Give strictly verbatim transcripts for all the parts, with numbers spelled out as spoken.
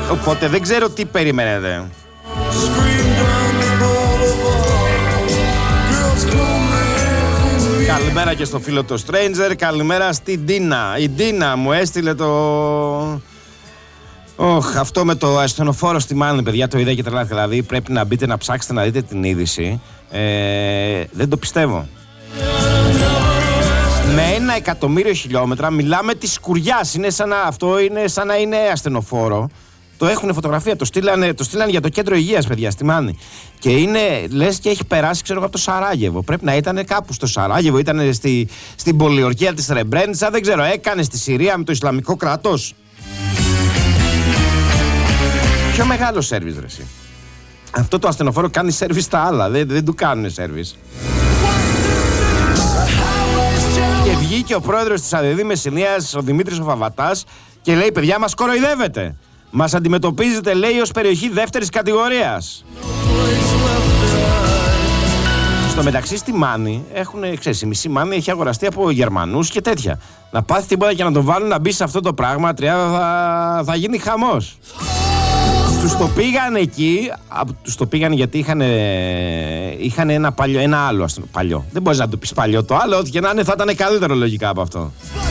Οπότε δεν ξέρω τι περιμένετε. Καλημέρα και στο φίλο το Stranger. Καλημέρα στην Ντίνα. Η Ντίνα μου έστειλε το... Οχ, αυτό με το ασθενοφόρο στη Μάνη, παιδιά, το είδα και τρελάθηκα. Δηλαδή πρέπει να μπείτε να ψάξετε να δείτε την είδηση. ε, Δεν το πιστεύω. Με ένα εκατομμύριο χιλιόμετρα μιλάμε της σκουριάς. Είναι σαν να, αυτό είναι σαν να είναι ασθενοφόρο. Το έχουν φωτογραφία, το στείλανε, το στείλανε για το κέντρο υγείας, παιδιά, στη Μάνη. Και είναι, λες και έχει περάσει, ξέρω εγώ, από το Σαράγεβο. Πρέπει να ήταν κάπου στο Σαράγεβο, ήταν στη, στην πολιορκία της Ρεμπρέντσα, δεν ξέρω, έκανε στη Συρία με το Ισλαμικό κράτος. Πιο μεγάλο σέρβις, ρε εσύ. Αυτό το ασθενοφόρο κάνει σέρβις στα άλλα, δεν, δεν του κάνουν σέρβις. Και βγήκε ο πρόεδρος της ΑΔΔ Μεσσηνίας, ο Δημήτρης ο Φαβατάς, και λέει: παιδιά, μας κοροϊδεύετε. Μας αντιμετωπίζετε, λέει, ως περιοχή δεύτερης κατηγορίας. Στο μεταξύ στη Μάνη έχουν, ξέρεις, η μισή Μάνη έχει αγοραστεί από Γερμανούς και τέτοια. Να πάθει τίποτα και να τον βάλουν να μπει σε αυτό το πράγμα, τριάδα θα, θα γίνει χαμός. Τους το πήγαν εκεί, τους το πήγαν γιατί είχαν, είχαν ένα, παλιό, ένα άλλο παλιό. Δεν μπορείς να το πεις παλιό, το άλλο, ό,τι και να είναι θα ήταν καλύτερο λογικά από αυτό.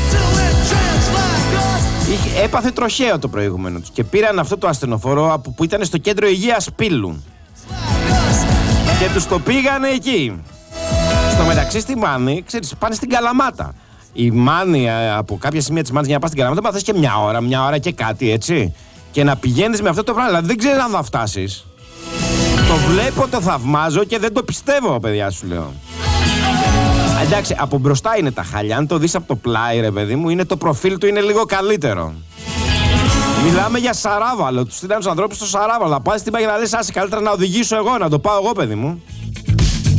Είχε, έπαθε τροχαίο το προηγούμενο τους και πήραν αυτό το ασθενοφόρο που ήταν στο κέντρο υγείας Πύλου και τους το πήγανε εκεί. Στο μεταξύ στη Μάνη, ξέρεις, πάνε στην Καλαμάτα. Η Μάνη, από κάποια σημεία της Μάνης για να πας στην Καλαμάτα, πας και μια ώρα, μια ώρα και κάτι, έτσι. Και να πηγαίνεις με αυτό το πράγμα, δηλαδή δεν ξέρεις αν θα φτάσεις. Το βλέπω, το θαυμάζω και δεν το πιστεύω, παιδιά, σου λέω. Εντάξει, από μπροστά είναι τα χάλια. Αν το δεις από το πλάι, ρε παιδί μου, είναι το προφίλ του είναι λίγο καλύτερο. Μιλάμε για Σαράβαλο. Του στείλανε τους ανθρώπους στο Σαράβαλο. Να πας στην πάγια να λες: άσε, καλύτερα να οδηγήσω εγώ, να το πάω εγώ, παιδί μου.